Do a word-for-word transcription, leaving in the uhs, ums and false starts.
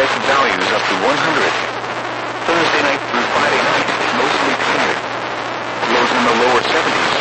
highest values up to one hundred. Thursday night through Friday night, mostly clear. Lows in the lower seventies.